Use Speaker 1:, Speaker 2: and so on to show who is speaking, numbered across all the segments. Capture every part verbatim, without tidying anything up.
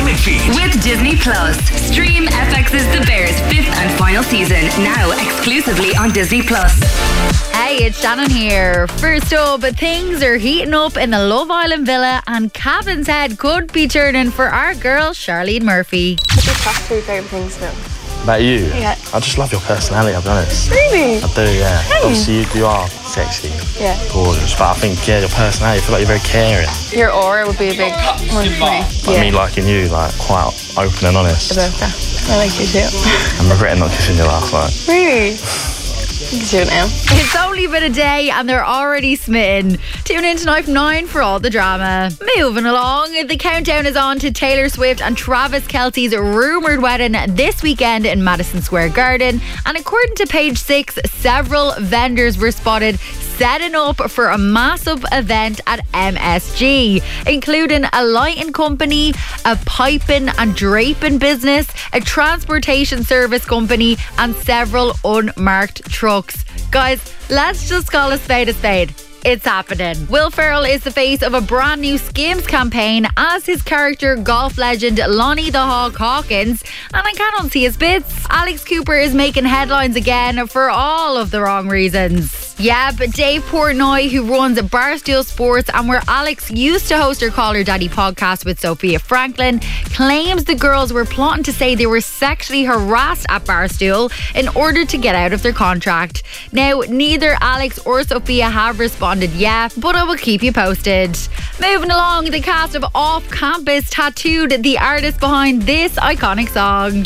Speaker 1: streaming feed.
Speaker 2: With Disney Plus. Stream F X's The Bears fifth and final season, now exclusively on Disney Plus.
Speaker 3: Hey, it's Shannon here. First up, things are heating up in the Love Island villa and Cavan's head could be turning for our girl Charlene Murphy.
Speaker 4: What's your top three favourite things now?
Speaker 5: About you?
Speaker 4: Yeah.
Speaker 5: I just love your personality, I'll be honest.
Speaker 4: Really?
Speaker 5: I do, yeah.
Speaker 4: Thanks.
Speaker 5: Obviously, you, you are sexy,
Speaker 4: Yeah.
Speaker 5: gorgeous, but I think, yeah, your personality, I feel like you're very caring.
Speaker 4: Your aura would be a big one for me.
Speaker 5: Like me liking you, like, quite open and honest.
Speaker 4: About that. I like you too.
Speaker 5: I'm regretting not kissing you last night.
Speaker 4: Really? You can do it now.
Speaker 3: It's only been a day and they're already smitten. Tune in tonight from nine for all the drama. Moving along, the countdown is on to Taylor Swift and Travis Kelce's rumoured wedding this weekend in Madison Square Garden. And according to Page Six, several vendors were spotted setting up for a massive event at M S G, including a lighting company, a piping and draping business, a transportation service company, and several unmarked trucks. Guys, let's just call a spade a spade. It's happening. Will Ferrell is the face of a brand new Skims campaign as his character golf legend Lonnie the Hawk Hawkins, and I cannot see his bits. Alex Cooper is making headlines again for all of the wrong reasons. Yeah, but Dave Portnoy, who runs Barstool Sports and where Alex used to host her Call Her Daddy podcast with Sophia Franklin, claims the girls were plotting to say they were sexually harassed at Barstool in order to get out of their contract. Now, neither Alex or Sophia have responded yet, but I will keep you posted. Moving along, the cast of Off Campus tattooed the artist behind this iconic song.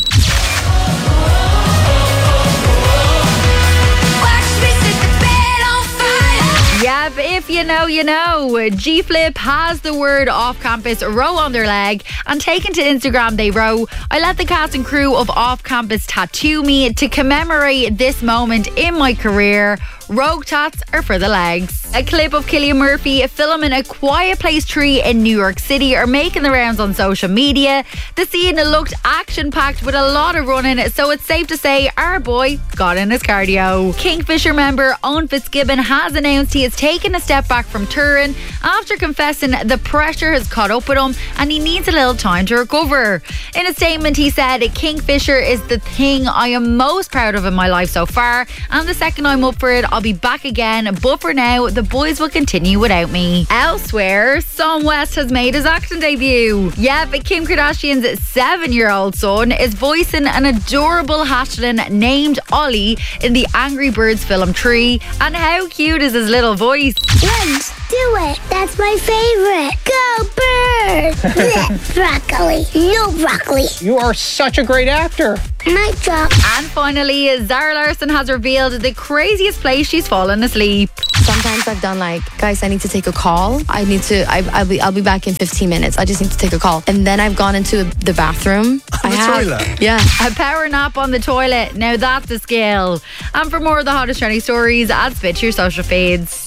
Speaker 3: Yeah, but if you know, you know. G-Flip has the word Off Campus row on their leg, and taken to Instagram they row, I let the cast and crew of Off Campus tattoo me to commemorate this moment in my career. Rogue tats are for the legs. A clip of Cillian Murphy filming a Quiet Place tree in New York City are making the rounds on social media. The scene looked action-packed with a lot of running, so it's safe to say our boy got in his cardio. Kingfisher member Owen Fitzgibbon has announced he has taken a step back from touring after confessing the pressure has caught up with him and he needs a little time to recover. In a statement he said, Kingfisher is the thing I am most proud of in my life so far, and the second I'm up for it I'll be back again, but for now the boys will continue without me. Elsewhere, Sam West has made his acting debut. Yeah, but Kim Kardashian's seven-year-old son is voicing an adorable hatchling named Ollie in the Angry Birds film Tree. And how cute is his little voice?
Speaker 6: Let's do it. That's my favorite. Go birds. Blech, broccoli. No broccoli.
Speaker 7: You are such a great actor.
Speaker 6: Mic drop.
Speaker 3: And finally, Zara Larsson has revealed the craziest place she's fallen asleep.
Speaker 8: Sometimes I've done like, guys, I need to take a call. I need to, I, I'll be I'll be back in fifteen minutes. I just need to take a call. And then I've gone into the bathroom.
Speaker 9: On the
Speaker 8: I have,
Speaker 9: toilet?
Speaker 8: Yeah.
Speaker 3: A power nap on the toilet. Now that's a skill. And for more of the hottest trending stories, add Spit to your social feeds.